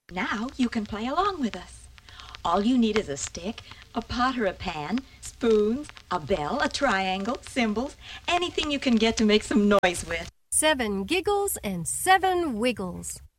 Now you can play along with us. All you need is a stick, a pot or a pan, spoons, a bell, a triangle, cymbals, anything you can get to make some noise with. 7 giggles and 7 wiggles.